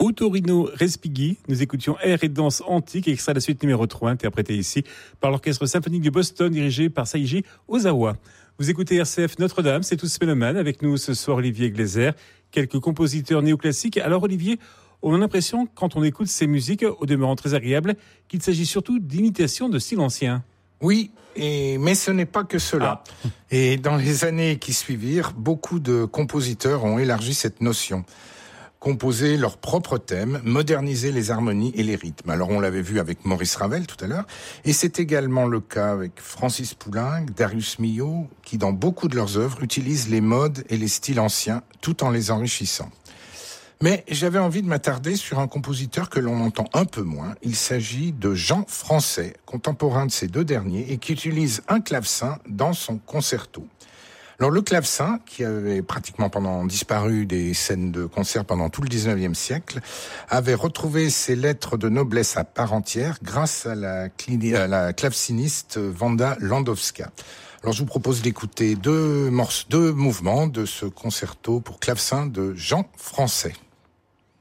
Ottorino Respighi, nous écoutions Air et danse antique, extrait de la suite numéro 3, interprété ici par l'Orchestre symphonique de Boston, dirigé par Seiji Ozawa. Vous écoutez RCF Notre-Dame, c'est tous Mélomanes, avec nous ce soir Olivier Gleiser, quelques compositeurs néoclassiques. Alors Olivier, on a l'impression, quand on écoute ces musiques, au demeurant très agréables, qu'il s'agit surtout d'imitations de style ancien. Oui, mais ce n'est pas que cela. Et dans les années qui suivirent, beaucoup de compositeurs ont élargi cette notion. Composer leurs propres thèmes, moderniser les harmonies et les rythmes. Alors on l'avait vu avec Maurice Ravel tout à l'heure, et c'est également le cas avec Francis Poulenc, Darius Milhaud, qui dans beaucoup de leurs œuvres utilisent les modes et les styles anciens tout en les enrichissant. Mais j'avais envie de m'attarder sur un compositeur que l'on entend un peu moins. Il s'agit de Jean Français, contemporain de ces deux derniers, et qui utilise un clavecin dans son concerto. Alors le clavecin, qui avait pratiquement disparu des scènes de concert pendant tout le 19e siècle, avait retrouvé ses lettres de noblesse à part entière grâce à la claveciniste Wanda Landowska. Alors je vous propose d'écouter deux mouvements de ce concerto pour clavecin de Jean Français.